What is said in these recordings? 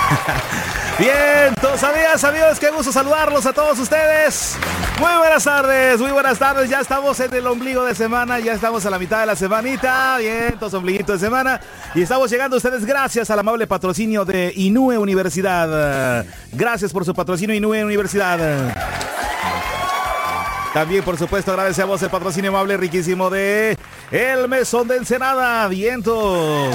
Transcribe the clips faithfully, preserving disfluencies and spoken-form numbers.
Bien, todos amigas, amigos, qué gusto saludarlos a todos ustedes. Muy buenas tardes, muy buenas tardes. Ya estamos en el ombligo de semana, ya estamos a la mitad de la semanita. Bien, todos ombliguitos de semana. Y estamos llegando a ustedes gracias al amable patrocinio de Inúe Universidad. Gracias por su patrocinio, Inúe Universidad. También, por supuesto, agradecemos el patrocinio amable riquísimo de El Mesón de Ensenada. Vientos.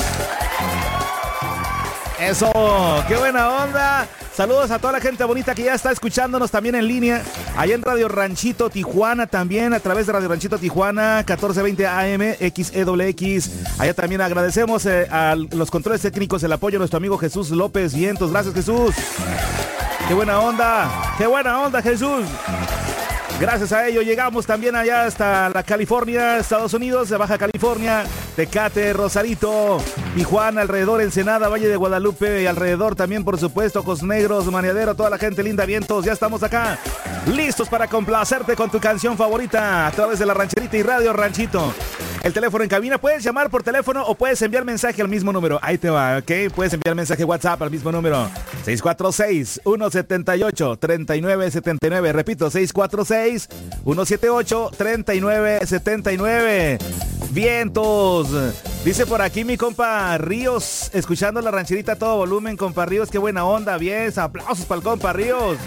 Eso, qué buena onda. Saludos a toda la gente bonita que ya está escuchándonos también en línea. Allá en Radio Ranchito Tijuana también, a través de Radio Ranchito Tijuana, catorce veinte A M, X E W X. Allá también agradecemos eh, a los controles técnicos, el apoyo de nuestro amigo Jesús López Vientos. Gracias, Jesús. Qué buena onda, qué buena onda, Jesús. Gracias a ello llegamos también allá hasta la California, Estados Unidos, de Baja California, Tecate, Rosarito, Tijuana, alrededor, Ensenada, Valle de Guadalupe y alrededor también, por supuesto, Ojos Negros, Maniadero, toda la gente linda, Vientos. Ya estamos acá, listos para complacerte con tu canción favorita a través de la Rancherita y Radio Ranchito. El teléfono en cabina, puedes llamar por teléfono o puedes enviar mensaje al mismo número. Ahí te va, ¿ok? Puedes enviar mensaje WhatsApp al mismo número. seis cuatro seis, uno siete ocho, tres nueve siete nueve. Repito, seis cuatro seis, uno siete ocho, tres nueve siete nueve. Vientos. Dice por aquí mi compa Ríos, escuchando la rancherita a todo volumen, compa Ríos, qué buena onda. Bien, aplausos para el compa Ríos.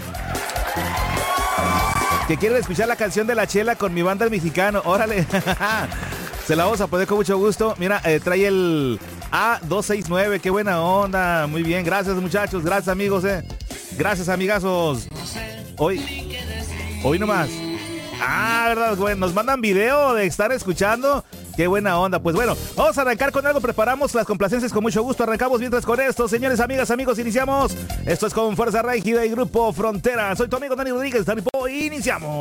Que quieren escuchar la canción de La Chela con mi banda El Mexicano. Órale. Se la vamos a poner con mucho gusto. Mira, eh, trae el A dos seis nueve. Qué buena onda. Muy bien. Gracias, muchachos. Gracias, amigos. Eh. Gracias, amigazos. Hoy, hoy nomás. Ah, verdad. Bueno, nos mandan video de estar escuchando. Qué buena onda. Pues bueno, vamos a arrancar con algo. Preparamos las complacencias con mucho gusto. Arrancamos mientras con esto. Señores, amigas, amigos, iniciamos. Esto es con Fuerza Régida y Grupo Frontera. Soy tu amigo Dani Rodríguez. Iniciamos.